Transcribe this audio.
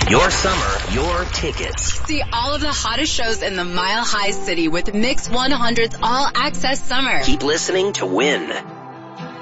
Your summer, your tickets. See all of the hottest shows in the Mile High City with Mix 100's All Access Summer. Keep listening to win.